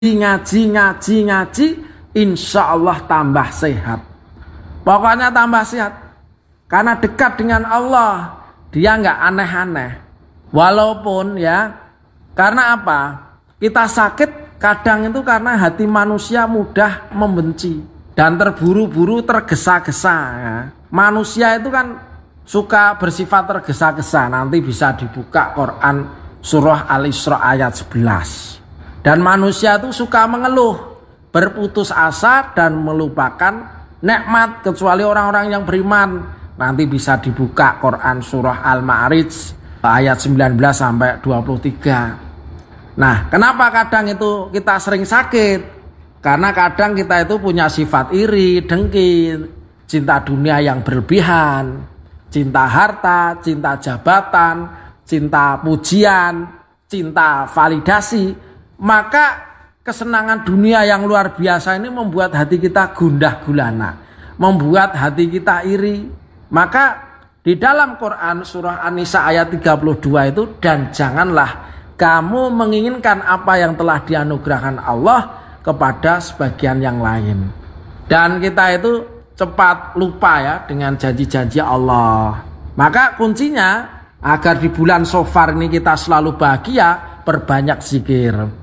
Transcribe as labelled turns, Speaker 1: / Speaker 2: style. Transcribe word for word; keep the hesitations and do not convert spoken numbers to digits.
Speaker 1: ngaji, ngaji, ngaji, insya Allah tambah sehat. Pokoknya tambah sehat. Karena dekat dengan Allah, dia nggak aneh-aneh. Walaupun ya, karena apa? Kita sakit kadang itu karena hati manusia mudah membenci dan terburu-buru tergesa-gesa. Ya. Manusia itu kan suka bersifat tergesa-gesa. Nanti bisa dibuka Quran surah Al-Isra ayat sebelas. Dan manusia itu suka mengeluh, berputus asa dan melupakan nikmat kecuali orang-orang yang beriman. Nanti bisa dibuka Quran surah Al-Ma'arij ayat sembilan belas sampai dua puluh tiga. Nah, kenapa kadang itu kita sering sakit? Karena kadang kita itu punya sifat iri, dengki, cinta dunia yang berlebihan, cinta harta, cinta jabatan, cinta pujian, cinta validasi. Maka kesenangan dunia yang luar biasa ini membuat hati kita gundah gulana, membuat hati kita iri. Maka di dalam Quran surah An-Nisa ayat tiga puluh dua itu, dan janganlah kamu menginginkan apa yang telah dianugerahkan Allah kepada sebagian yang lain. Dan kita itu cepat lupa ya dengan janji-janji Allah. Maka kuncinya agar di bulan Shofar ini kita selalu bahagia, perbanyak zikir.